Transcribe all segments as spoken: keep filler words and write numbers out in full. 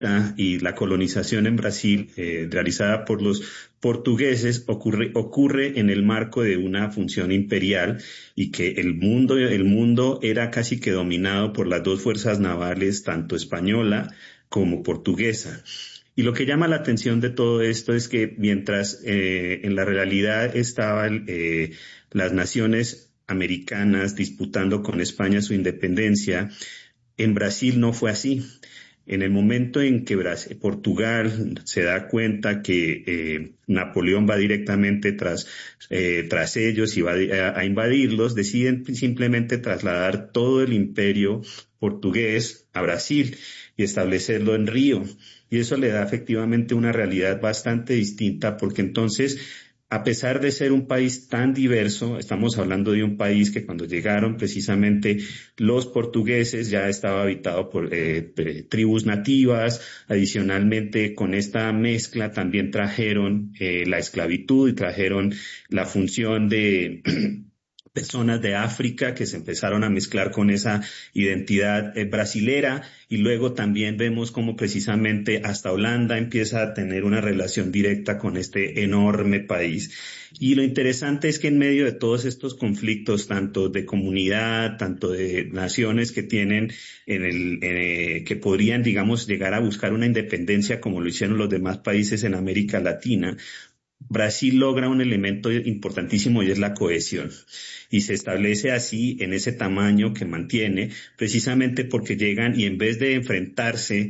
y la colonización en Brasil eh, realizada por los portugueses ocurre, ocurre en el marco de una función imperial y que el mundo, el mundo era casi que dominado por las dos fuerzas navales, tanto española como portuguesa. Y lo que llama la atención de todo esto es que mientras eh, en la realidad estaban eh, las naciones americanas disputando con España su independencia, en Brasil no fue así. En el momento en que Brasil, Portugal se da cuenta que eh, Napoleón va directamente tras, eh, tras ellos y va a, a invadirlos, deciden simplemente trasladar todo el imperio portugués a Brasil y establecerlo en Río. Y eso le da efectivamente una realidad bastante distinta, porque entonces, a pesar de ser un país tan diverso, estamos hablando de un país que cuando llegaron precisamente los portugueses ya estaba habitado por eh, tribus nativas. Adicionalmente, con esta mezcla también trajeron eh, la esclavitud y trajeron la función de personas de África que se empezaron a mezclar con esa identidad eh, brasilera, y luego también vemos cómo precisamente hasta Holanda empieza a tener una relación directa con este enorme país. Y lo interesante es que en medio de todos estos conflictos, tanto de comunidad, tanto de naciones que tienen en el, eh, que podrían, digamos, llegar a buscar una independencia como lo hicieron los demás países en América Latina, Brasil logra un elemento importantísimo y es la cohesión, y se establece así en ese tamaño que mantiene, precisamente porque llegan y en vez de enfrentarse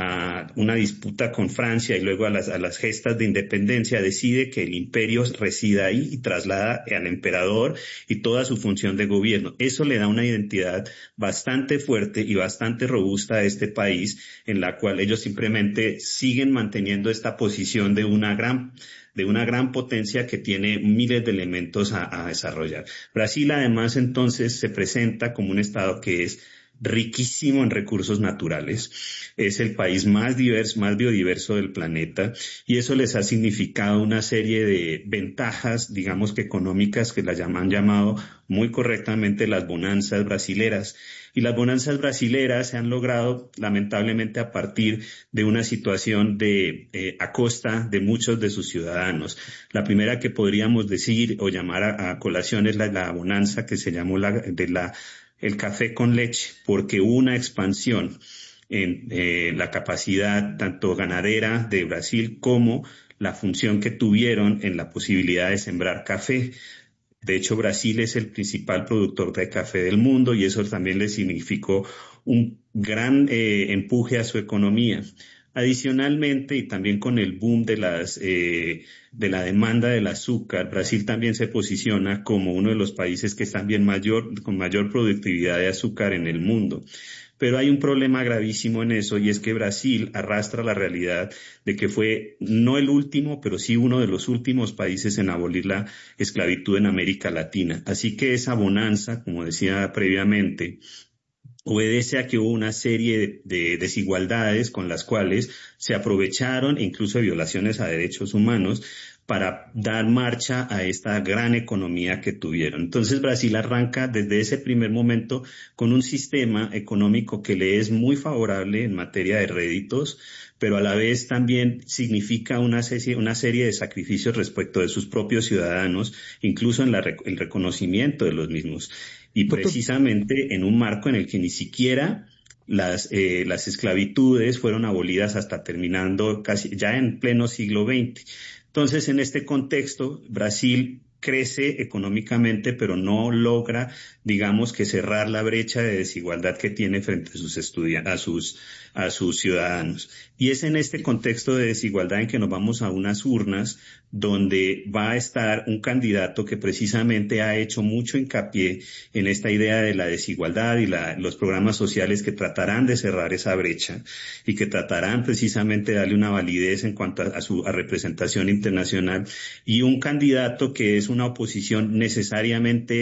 a una disputa con Francia y luego a las, a las gestas de independencia, decide que el imperio resida ahí y traslada al emperador y toda su función de gobierno. Eso le da una identidad bastante fuerte y bastante robusta a este país, en la cual ellos simplemente siguen manteniendo esta posición de una gran de una gran potencia que tiene miles de elementos a, a desarrollar. Brasil, además, entonces se presenta como un estado que es riquísimo en recursos naturales, es el país más diverso, más biodiverso del planeta, y eso les ha significado una serie de ventajas, digamos que económicas, que las llaman llamado muy correctamente las bonanzas brasileras. Y las bonanzas brasileras se han logrado lamentablemente a partir de una situación de eh, a costa de muchos de sus ciudadanos. La primera que podríamos decir o llamar a, a colación es la, la bonanza que se llamó la, de la el café con leche, porque hubo una expansión en eh, la capacidad tanto ganadera de Brasil como la función que tuvieron en la posibilidad de sembrar café. De hecho, Brasil es el principal productor de café del mundo y eso también le significó un gran eh, empuje a su economía. Adicionalmente, y también con el boom de las eh, de la demanda del azúcar, Brasil también se posiciona como uno de los países que están bien mayor, con mayor productividad de azúcar en el mundo. Pero hay un problema gravísimo en eso, y es que Brasil arrastra la realidad de que fue no el último, pero sí uno de los últimos países en abolir la esclavitud en América Latina. Así que esa bonanza, como decía previamente, obedece a que hubo una serie de, de desigualdades con las cuales se aprovecharon, incluso de violaciones a derechos humanos, para dar marcha a esta gran economía que tuvieron. Entonces Brasil arranca desde ese primer momento con un sistema económico que le es muy favorable en materia de réditos, pero a la vez también significa una serie, una serie de sacrificios respecto de sus propios ciudadanos, incluso en la, el reconocimiento de los mismos. Y precisamente en un marco en el que ni siquiera las, eh, las esclavitudes fueron abolidas hasta terminando casi ya en pleno siglo veinte. Entonces, en este contexto, Brasil crece económicamente, pero no logra, digamos, que cerrar la brecha de desigualdad que tiene frente a sus estudiantes, a sus, a sus ciudadanos. Y es en este contexto de desigualdad en que nos vamos a unas urnas donde va a estar un candidato que precisamente ha hecho mucho hincapié en esta idea de la desigualdad y la, los programas sociales que tratarán de cerrar esa brecha y que tratarán precisamente de darle una validez en cuanto a, a su a representación internacional, y un candidato que es una oposición necesariamente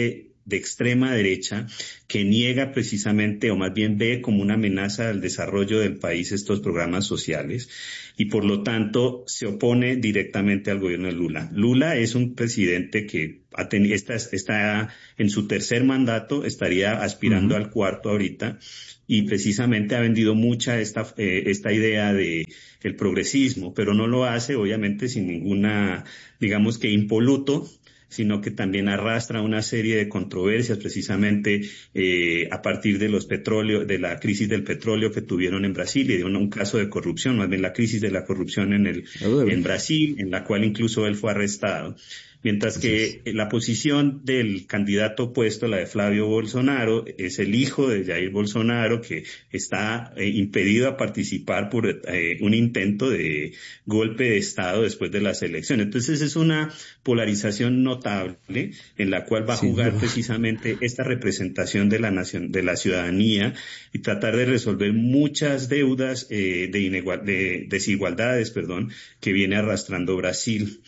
de extrema derecha que niega precisamente, o más bien ve como una amenaza al desarrollo del país estos programas sociales y por lo tanto se opone directamente al gobierno de Lula. Lula es un presidente que ha tenido, está, está en su tercer mandato, estaría aspirando uh-huh. al cuarto ahorita, y precisamente ha vendido mucha esta, eh, esta idea de el progresismo, pero no lo hace obviamente sin ninguna, digamos que impoluto, sino que también arrastra una serie de controversias precisamente eh, a partir de los petróleos, de la crisis del petróleo que tuvieron en Brasil y de un, un caso de corrupción, más bien la crisis de la corrupción en el, en Brasil, en la cual incluso él fue arrestado. Mientras que la posición del candidato opuesto, la de Flavio Bolsonaro, es el hijo de Jair Bolsonaro, que está eh, impedido a participar por eh, un intento de golpe de Estado después de las elecciones. Entonces es una polarización notable en la cual va a jugar sí, precisamente esta representación de la nación, de la ciudadanía y tratar de resolver muchas deudas eh, de, inegual, de desigualdades, perdón, que viene arrastrando Brasil.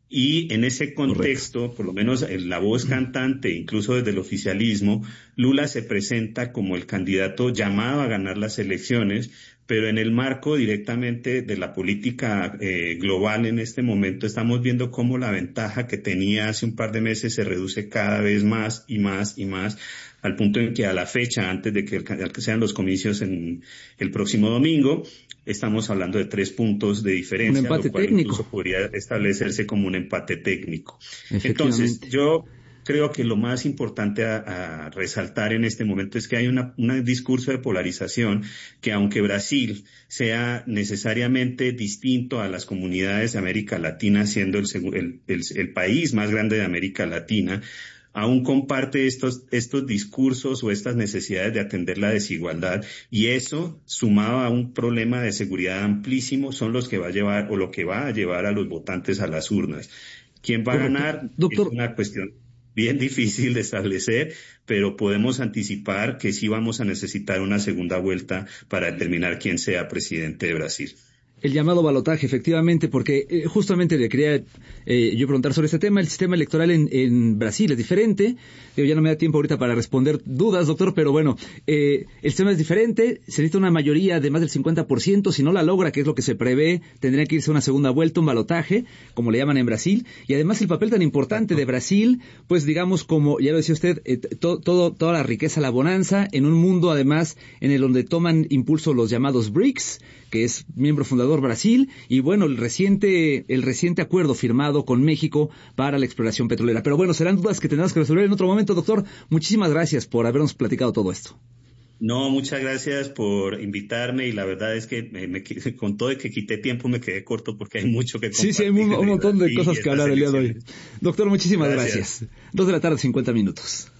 Y en ese contexto, Correcto. Por lo menos en la voz cantante, incluso desde el oficialismo, Lula se presenta como el candidato llamado a ganar las elecciones, pero en el marco directamente de la política eh, global en este momento estamos viendo cómo la ventaja que tenía hace un par de meses se reduce cada vez más y más y más, al punto en que a la fecha, antes de que, que sean los comicios en el próximo domingo, estamos hablando de tres puntos de diferencia, un empate lo cual técnico. Incluso podría establecerse como un empate técnico. Entonces, yo creo que lo más importante a, a resaltar en este momento es que hay una, un discurso de polarización que, aunque Brasil sea necesariamente distinto a las comunidades de América Latina, siendo el, el, el, el país más grande de América Latina, aún comparte estos, estos discursos o estas necesidades de atender la desigualdad, y eso, sumado a un problema de seguridad amplísimo, son los que va a llevar o lo que va a llevar a los votantes a las urnas. ¿Quién va a ganar? Doctor. Es una cuestión bien difícil de establecer, pero podemos anticipar que sí vamos a necesitar una segunda vuelta para determinar quién sea presidente de Brasil. El llamado balotaje, efectivamente, porque eh, justamente le quería eh, yo preguntar sobre este tema. El sistema electoral en, en Brasil es diferente. Yo ya no me da tiempo ahorita para responder dudas, doctor, pero bueno, eh, el sistema es diferente. Se necesita una mayoría de más del cincuenta por ciento. Si no la logra, que es lo que se prevé, tendría que irse a una segunda vuelta, un balotaje, como le llaman en Brasil. Y además el papel tan importante de Brasil, pues digamos, como ya lo decía usted, eh, to, todo, toda la riqueza, la bonanza, en un mundo además en el donde toman impulso los llamados B R I C S, que es miembro fundador Brasil, y bueno, el reciente el reciente acuerdo firmado con México para la exploración petrolera. Pero bueno, serán dudas que tendremos que resolver en otro momento, doctor. Muchísimas gracias por habernos platicado todo esto. No, muchas gracias por invitarme, y la verdad es que me, me, con todo el que quité tiempo me quedé corto porque hay mucho que compartir. Sí, sí, hay un, un montón de cosas que hablar el día de hoy. Doctor, muchísimas gracias. gracias. Dos de la tarde, cincuenta minutos.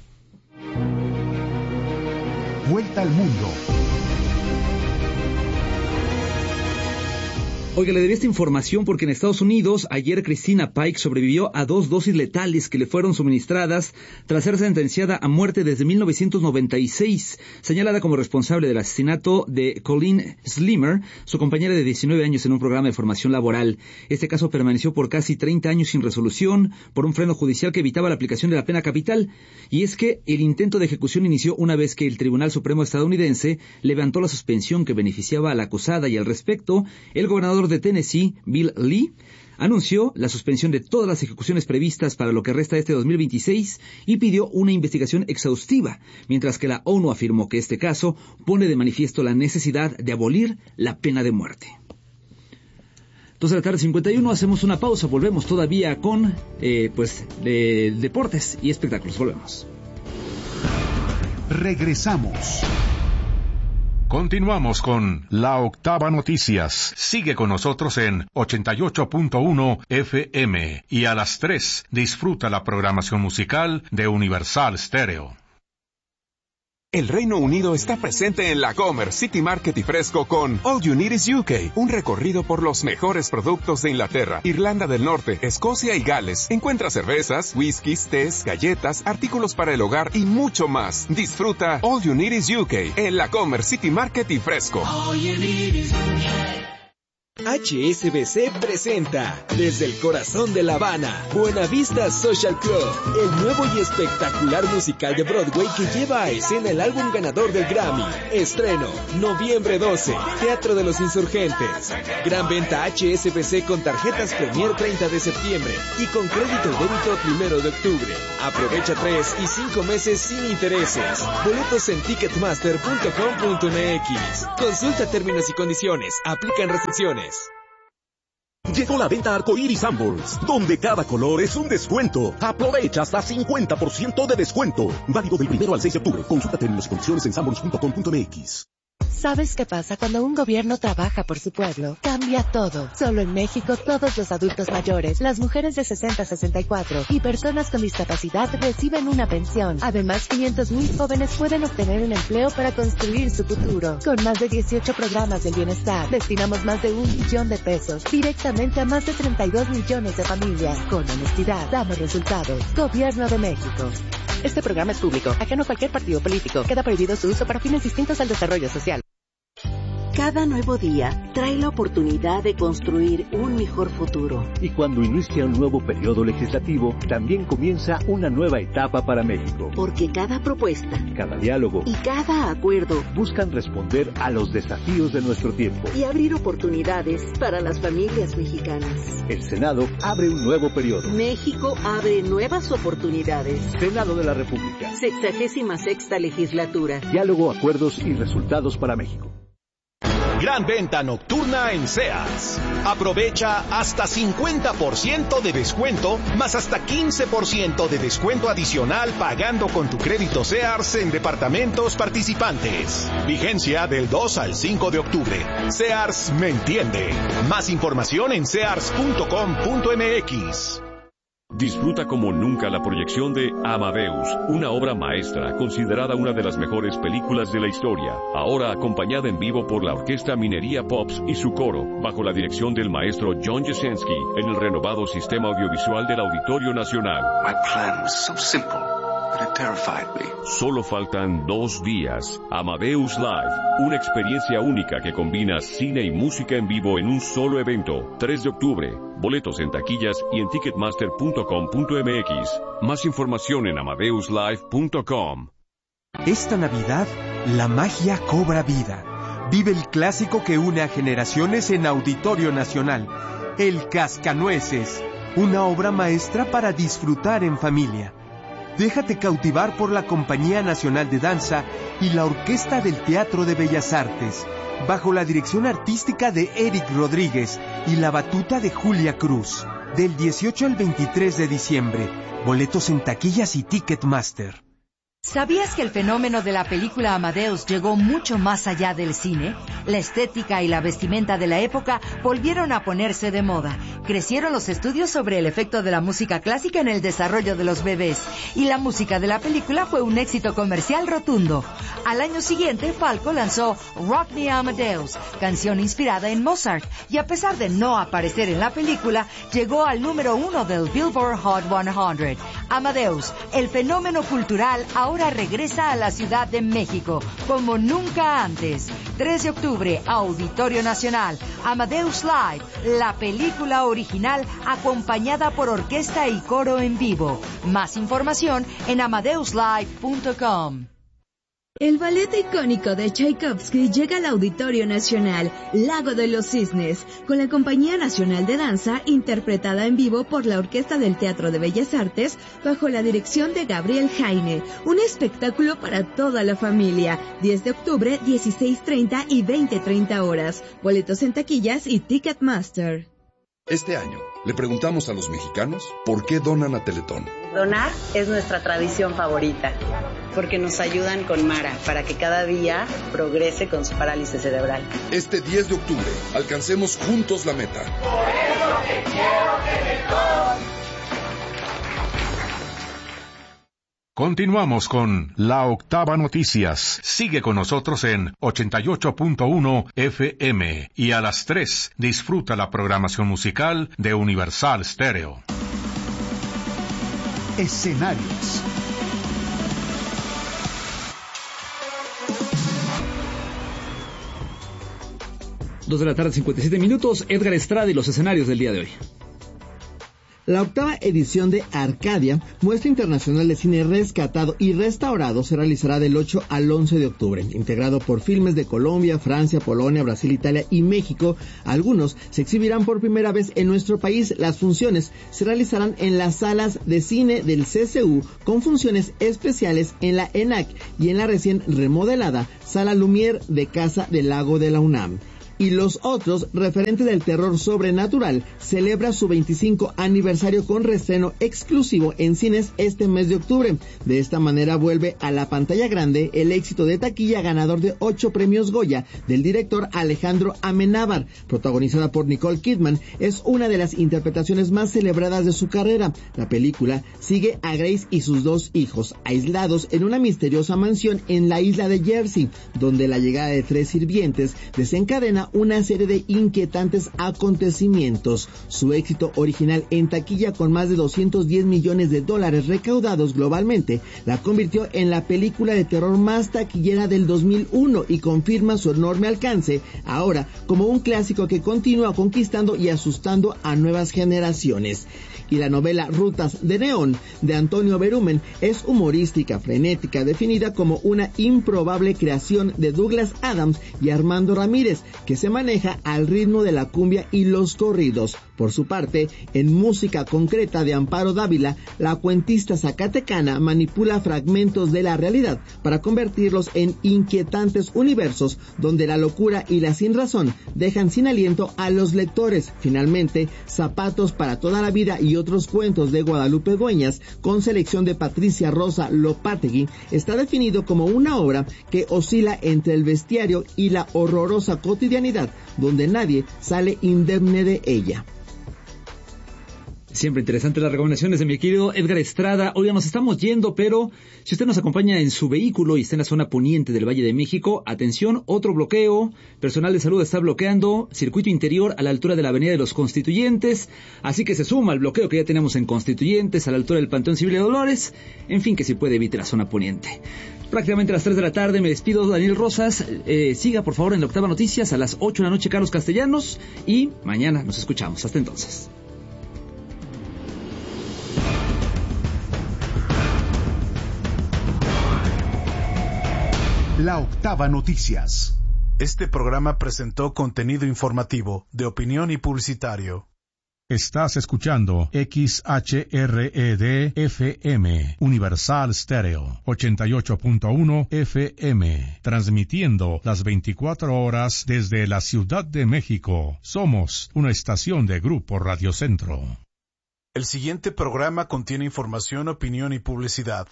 Vuelta al mundo. Oiga, le debí esta información porque en Estados Unidos ayer Christina Pike sobrevivió a dos dosis letales que le fueron suministradas tras ser sentenciada a muerte desde mil novecientos noventa y seis, señalada como responsable del asesinato de Colleen Slimer, su compañera de diecinueve años en un programa de formación laboral. Este caso permaneció por casi treinta años sin resolución por un freno judicial que evitaba la aplicación de la pena capital. Y es que el intento de ejecución inició una vez que el Tribunal Supremo estadounidense levantó la suspensión que beneficiaba a la acusada, y al respecto, el gobernador de Tennessee, Bill Lee, anunció la suspensión de todas las ejecuciones previstas para lo que resta de este dos mil veintiséis y pidió una investigación exhaustiva, mientras que la ONU afirmó que este caso pone de manifiesto la necesidad de abolir la pena de muerte. Dos de la tarde, cincuenta y uno, hacemos una pausa, volvemos todavía con eh, pues de deportes y espectáculos. Volvemos. Regresamos. Continuamos con La Octava Noticias. Sigue con nosotros en ochenta y ocho punto uno F M y a las tres disfruta la programación musical de Universal Stereo. El Reino Unido está presente en la Comer City Market y Fresco con All You Need Is U K, un recorrido por los mejores productos de Inglaterra, Irlanda del Norte, Escocia y Gales. Encuentra cervezas, whiskies, tés, galletas, artículos para el hogar y mucho más. Disfruta All You Need Is U K en la Comer City Market y Fresco. All you need is U K. H S B C presenta desde el corazón de La Habana, Buenavista Social Club, el nuevo y espectacular musical de Broadway que lleva a escena el álbum ganador del Grammy. Estreno, noviembre doce, Teatro de los Insurgentes. Gran venta H S B C con tarjetas Premier treinta de septiembre y con crédito y débito primero de octubre. Aprovecha tres y cinco meses sin intereses. Boletos en ticketmaster punto com punto m x. Consulta términos y condiciones. Aplican restricciones. Llegó la venta Arcoiris Sanborns, donde cada color es un descuento. Aprovecha hasta cincuenta por ciento de descuento. Válido del primero al seis de octubre. Consulta términos y condiciones en sanborns punto com punto m x. ¿Sabes qué pasa cuando un gobierno trabaja por su pueblo? Cambia todo. Solo en México, todos los adultos mayores, las mujeres de sesenta a sesenta y cuatro y personas con discapacidad reciben una pensión. Además, quinientos mil jóvenes pueden obtener un empleo para construir su futuro. Con más de dieciocho programas del bienestar, destinamos más de un billón de pesos directamente a más de treinta y dos millones de familias. Con honestidad, damos resultados. Gobierno de México. Este programa es público, ajeno a cualquier partido político. Queda prohibido su uso para fines distintos al desarrollo social. Cada nuevo día trae la oportunidad de construir un mejor futuro. Y cuando inicia un nuevo periodo legislativo, también comienza una nueva etapa para México. Porque cada propuesta, cada diálogo y cada acuerdo buscan responder a los desafíos de nuestro tiempo y abrir oportunidades para las familias mexicanas. El Senado abre un nuevo periodo. México abre nuevas oportunidades. Senado de la República. Sexagésima sexta legislatura. Diálogo, acuerdos y resultados para México. Gran venta nocturna en Sears. Aprovecha hasta cincuenta por ciento de descuento, más hasta quince por ciento de descuento adicional pagando con tu crédito Sears en departamentos participantes. Vigencia del dos al cinco de octubre. Sears me entiende. Más información en sears punto com punto m x. Disfruta como nunca la proyección de Amadeus, una obra maestra considerada una de las mejores películas de la historia, ahora acompañada en vivo por la Orquesta Minería Pops y su coro, bajo la dirección del maestro John Jasinski, en el renovado sistema audiovisual del Auditorio Nacional. My plan was so simple, but it terrified me. Solo faltan dos días. Amadeus Live, una experiencia única que combina cine y música en vivo en un solo evento. tres de octubre. Boletos en taquillas y en ticketmaster punto com punto m x. Más información en amadeus live punto com. Esta Navidad, la magia cobra vida. Vive el clásico que une a generaciones en Auditorio Nacional. El Cascanueces, una obra maestra para disfrutar en familia. Déjate cautivar por la Compañía Nacional de Danza y la Orquesta del Teatro de Bellas Artes, bajo la dirección artística de Eric Rodríguez y la batuta de Julia Cruz. Del dieciocho al veintitrés de diciembre. Boletos en taquillas y Ticketmaster. ¿Sabías que el fenómeno de la película Amadeus llegó mucho más allá del cine? La estética y la vestimenta de la época volvieron a ponerse de moda. Crecieron los estudios sobre el efecto de la música clásica en el desarrollo de los bebés. Y la música de la película fue un éxito comercial rotundo. Al año siguiente, Falco lanzó Rock Me Amadeus, canción inspirada en Mozart. Y a pesar de no aparecer en la película, llegó al número uno del Billboard Hot cien. Amadeus, el fenómeno cultural, ahora Ahora regresa a la Ciudad de México, como nunca antes. tres de octubre, Auditorio Nacional, Amadeus Live, la película original acompañada por orquesta y coro en vivo. Más información en amadeus live punto com. El ballet icónico de Tchaikovsky llega al Auditorio Nacional, Lago de los Cisnes, con la Compañía Nacional de Danza, interpretada en vivo por la Orquesta del Teatro de Bellas Artes, bajo la dirección de Gabriel Jaime. Un espectáculo para toda la familia. diez de octubre, dieciséis treinta y veinte treinta horas. Boletos en taquillas y Ticketmaster. Este año, le preguntamos a los mexicanos por qué donan a Teletón. Donar es nuestra tradición favorita, porque nos ayudan con Mara para que cada día progrese con su parálisis cerebral. Este diez de octubre, alcancemos juntos la meta. Por eso te quiero, Teletón. Continuamos con La Octava Noticias. Sigue con nosotros en ochenta y ocho punto uno F M y a las tres disfruta la programación musical de Universal Stereo. Escenarios. Dos de la tarde, cincuenta y siete minutos. Edgar Estrada y los escenarios del día de hoy. La octava edición de Arcadia, Muestra Internacional de Cine Rescatado y Restaurado, se realizará del ocho al once de octubre. Integrado por filmes de Colombia, Francia, Polonia, Brasil, Italia y México, algunos se exhibirán por primera vez en nuestro país. Las funciones se realizarán en las salas de cine del C C U, con funciones especiales en la ENAC y en la recién remodelada Sala Lumière de Casa del Lago de la UNAM. Y Los Otros, referente del terror sobrenatural, celebra su veinticinco aniversario con reestreno exclusivo en cines este mes de octubre. De esta manera vuelve a la pantalla grande el éxito de taquilla ganador de ocho premios Goya del director Alejandro Amenábar. Protagonizada por Nicole Kidman, es una de las interpretaciones más celebradas de su carrera. La película sigue a Grace y sus dos hijos, aislados en una misteriosa mansión en la isla de Jersey, donde la llegada de tres sirvientes desencadena una serie de inquietantes acontecimientos. Su éxito original en taquilla, con más de doscientos diez millones de dólares recaudados globalmente, la convirtió en la película de terror más taquillera del dos mil uno y confirma su enorme alcance ahora como un clásico que continúa conquistando y asustando a nuevas generaciones. Y la novela Rutas de Neón, de Antonio Berumen, es humorística, frenética, definida como una improbable creación de Douglas Adams y Armando Ramírez, que se maneja al ritmo de la cumbia y los corridos. Por su parte, en música concreta de Amparo Dávila, la cuentista zacatecana manipula fragmentos de la realidad para convertirlos en inquietantes universos donde la locura y la sinrazón dejan sin aliento a los lectores. Finalmente, Zapatos para toda la vida y otros cuentos de Guadalupe Dueñas, con selección de Patricia Rosa Lopategui, está definido como una obra que oscila entre el bestiario y la horrorosa cotidianidad, donde nadie sale indemne de ella. Siempre interesantes las recomendaciones de mi querido Edgar Estrada. Oiga, nos estamos yendo, pero si usted nos acompaña en su vehículo y está en la zona poniente del Valle de México, atención, otro bloqueo. Personal de salud está bloqueando circuito interior a la altura de la Avenida de los Constituyentes. Así que se suma al bloqueo que ya tenemos en Constituyentes, a la altura del Panteón Civil de Dolores. En fin, que si puede evite la zona poniente. Prácticamente a las tres de la tarde me despido, Daniel Rosas. Eh, siga por favor en la Octava Noticias a las ocho de la noche, Carlos Castellanos. Y mañana nos escuchamos. Hasta entonces. La Octava Noticias. Este programa presentó contenido informativo, de opinión y publicitario. Estás escuchando X H R E D F M, Universal Stereo, ochenta y ocho punto uno F M, transmitiendo las veinticuatro horas desde la Ciudad de México. Somos una estación de Grupo Radio Centro. El siguiente programa contiene información, opinión y publicidad.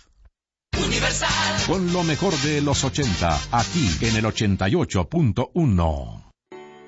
Universal. Con lo mejor de los ochenta, aquí en el ochenta y ocho punto uno.